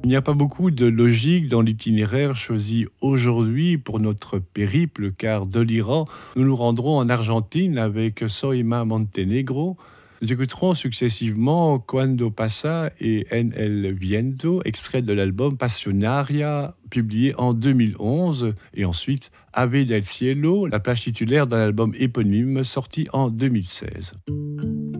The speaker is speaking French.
Il n'y a pas beaucoup de logique dans l'itinéraire choisi aujourd'hui pour notre périple, car de l'Iran, nous nous rendrons en Argentine avec Soima Montenegro. Nous écouterons successivement Cuando pasa et En el viento, extrait de l'album Passionaria, publié en 2011, et ensuite Ave del cielo, la plage titulaire d'un album éponyme sorti en 2016.